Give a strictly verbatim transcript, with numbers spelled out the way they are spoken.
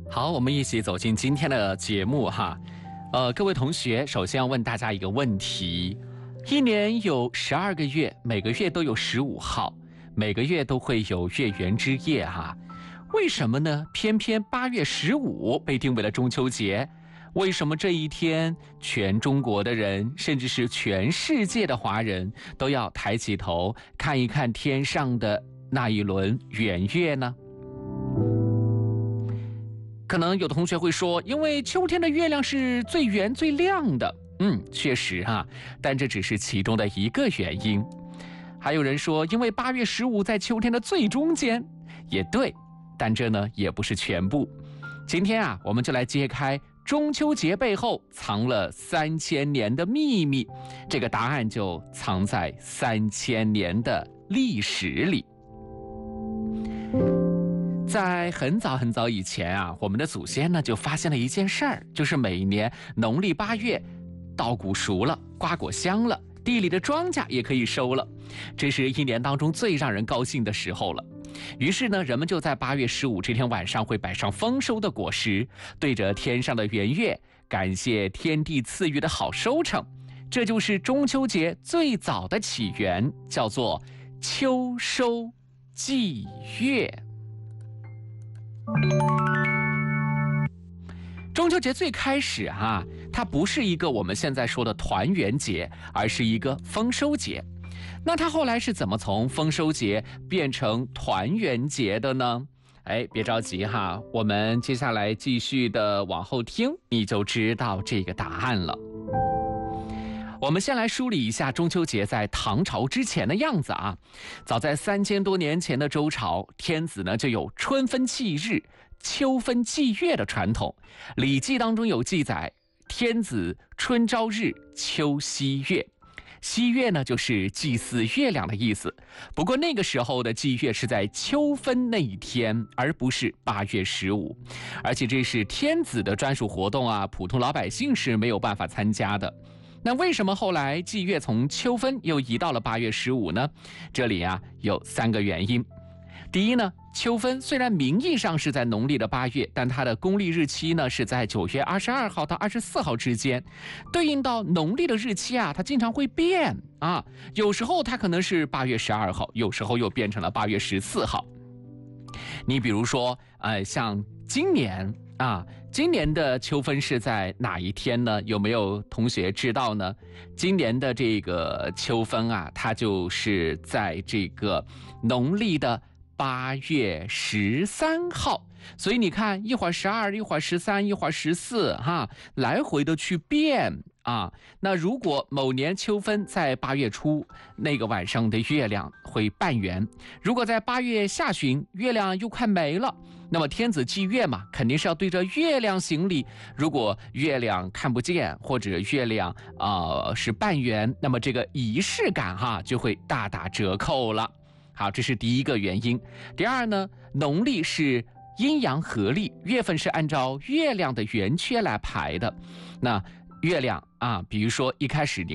好，我们一起走进今天的节目哈。呃，各位同学，首先要问大家一个问题：一年有十二个月，每个月都有十五号，每个月都会有月圆之夜哈。为什么呢？偏偏八月十五被定为了中秋节？为什么这一天全中国的人，甚至是全世界的华人都要抬起头看一看天上的那一轮圆月呢？可能有的同学会说，因为秋天的月亮是最圆最亮的。嗯，确实哈、啊，但这只是其中的一个原因。还有人说，因为八月十五在秋天的最中间，也对，但这呢也不是全部。今天啊，我们就来揭开中秋节背后藏了三千年的秘密，这个答案就藏在三千年的历史里。在很早很早以前啊，我们的祖先呢就发现了一件事儿，就是每年农历八月，稻谷熟了，瓜果香了，地里的庄稼也可以收了，这是一年当中最让人高兴的时候了。于是呢，人们就在八月十五这天晚上会摆上丰收的果实，对着天上的圆月，感谢天地赐予的好收成。这就是中秋节最早的起源，叫做秋收祭月。中秋节最开始啊，它不是一个我们现在说的团圆节，而是一个丰收节。那它后来是怎么从丰收节变成团圆节的呢？哎，别着急哈，我们接下来继续的往后听，你就知道这个答案了。我们先来梳理一下中秋节在唐朝之前的样子啊。早在三千多年前的周朝，天子呢就有春分祭日、秋分祭月的传统。《礼记》当中有记载，天子春朝日，秋夕月。夕月呢就是祭祀月亮的意思，不过那个时候的祭月是在秋分那一天，而不是八月十五，而且这是天子的专属活动啊，普通老百姓是没有办法参加的。那为什么后来祭月从秋分又移到了八月十五呢？这里啊有三个原因。第一呢，秋分虽然名义上是在农历的八月，但它的公历日期呢是在九月二十二号到二十四号之间，对应到农历的日期啊，它经常会变啊，有时候它可能是八月十二号，有时候又变成了八月十四号。你比如说，呃，像今年啊，今年的秋分是在哪一天呢？有没有同学知道呢？今年的这个秋分啊，它就是在这个农历的八月十三号，所以你看，一会儿十二，一会儿十三，一会儿十四，哈，来回的去变啊。那如果某年秋分在八月初，那个晚上的月亮会半圆；如果在八月下旬，月亮又快没了，那么天子祭月嘛，肯定是要对着月亮行礼。如果月亮看不见，或者月亮呃是半圆，那么这个仪式感哈就会大打折扣了。好，这是第一个原因。第二呢，农历是阴阳合历，月份是按照月亮的圆缺来排的。那月亮啊，比如说一开始你